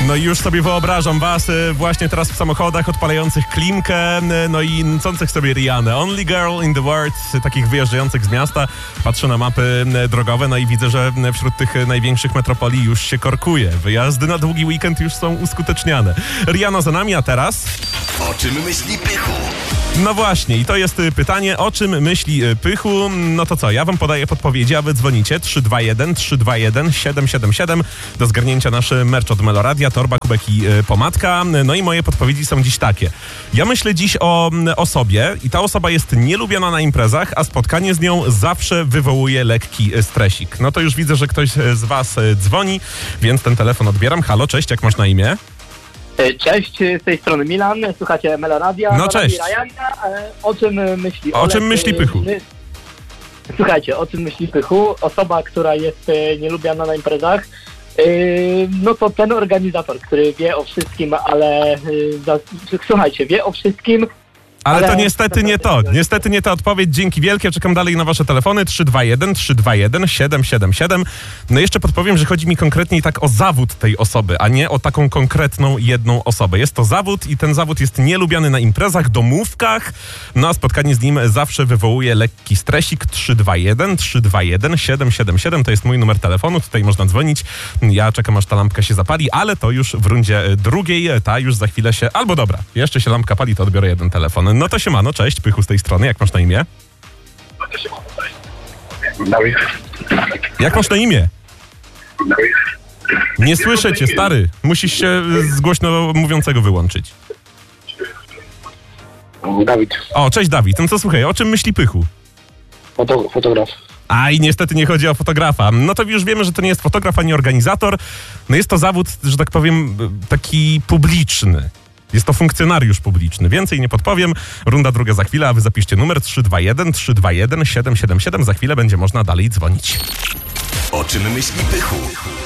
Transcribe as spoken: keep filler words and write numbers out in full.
No i już sobie wyobrażam was y, właśnie teraz w samochodach odpalających klimkę, y, no i nęcących sobie Rihanę. Only girl in the world, y, takich wyjeżdżających z miasta. Patrzę na mapy y, drogowe, no i widzę, że y, wśród tych y, największych metropolii już się korkuje. Wyjazdy na długi weekend już są uskuteczniane. Rihanna za nami, a teraz... O czym myśli Pychu? No właśnie, i to jest y, pytanie, o czym myśli y, Pychu. No to co, ja wam podaję podpowiedzi, a wy dzwonicie trzy dwa jeden, trzy dwa jeden, siedem siedem siedem. Do zgarnięcia nasz merch od Meloradia, torba, kubek i y, pomadka. No i moje podpowiedzi są dziś takie. Ja myślę dziś o y, osobie i ta osoba jest nielubiana na imprezach, a spotkanie z nią zawsze wywołuje lekki y, stresik. No to już widzę, że ktoś y, z was y, dzwoni, więc ten telefon odbieram. Halo, cześć, jak masz na imię? Cześć, z tej strony Milan, słuchacie Meloradia. No cześć. Ryan, o czym myśli O Olek? czym myśli Pychu? Słuchajcie, o czym myśli Pychu? Osoba, która jest nielubiana na imprezach, no to ten organizator, który wie o wszystkim, ale słuchajcie, wie o wszystkim. Ale, Ale to niestety nie to. Niestety nie ta odpowiedź. Dzięki wielkie. Czekam dalej na wasze telefony. trzy dwa jeden, trzy dwa jeden, siedem siedem siedem. No jeszcze podpowiem, że chodzi mi konkretnie tak o zawód tej osoby, a nie o taką konkretną jedną osobę. Jest to zawód i ten zawód jest nielubiany na imprezach, domówkach. No a spotkanie z nim zawsze wywołuje lekki stresik. trzy dwa jeden, trzy dwa jeden, siedem siedem siedem. To jest mój numer telefonu. Tutaj można dzwonić. Ja czekam, aż ta lampka się zapali, ale to już w rundzie drugiej. Ta już za chwilę się... Albo dobra, jeszcze się lampka pali, to odbiorę jeden telefon. No to siemano, cześć, Pychu z tej strony. Jak masz na imię? Dawid. Jak masz na imię? Dawid. Nie słyszę cię, stary. Musisz się z głośno mówiącego wyłączyć. Dawid. O, cześć Dawid. No to słuchaj, o czym myśli Pychu? Foto, fotograf. Aj, niestety nie chodzi o fotografa. No to już wiemy, że to nie jest fotograf ani organizator. No jest to zawód, że tak powiem, taki publiczny. Jest to funkcjonariusz publiczny. Więcej nie podpowiem. Runda druga za chwilę, a wy zapiszcie numer trzy dwa jeden, trzy dwa jeden, siedem siedem siedem. Za chwilę będzie można dalej dzwonić. O czym myśli Pychu?